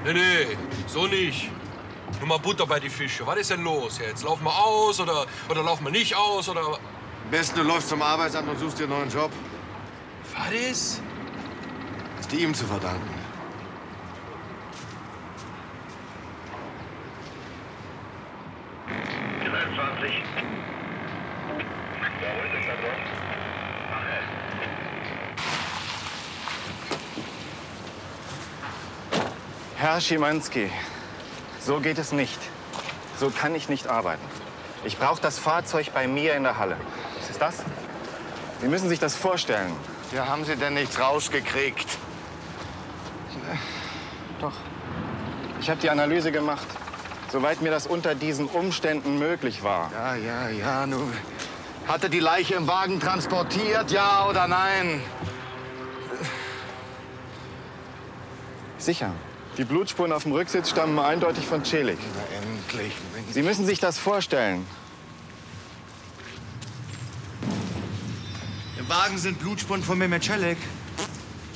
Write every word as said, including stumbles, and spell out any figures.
Nee, nee, so nicht. Nur mal Butter bei die Fische. Was ist denn los jetzt? Laufen wir aus oder, oder laufen wir nicht aus? Oder... Am besten, du läufst zum Arbeitsamt und suchst dir einen neuen Job. Was ist? Ist dir ihm zu verdanken. dreiundzwanzig. Jawohl, ist er dort? Herr Schimanski, so geht es nicht. So kann ich nicht arbeiten. Ich brauche das Fahrzeug bei mir in der Halle. Was ist das? Sie müssen sich das vorstellen. Ja, haben Sie denn nichts rausgekriegt? Doch. Ich habe die Analyse gemacht, soweit mir das unter diesen Umständen möglich war. Ja, ja, ja, nun. Hat er die Leiche im Wagen transportiert, ja oder nein? Sicher. Die Blutspuren auf dem Rücksitz stammen eindeutig von Celik. Na, endlich. Sie müssen sich das vorstellen. Im Wagen sind Blutspuren von Mehmet Celik.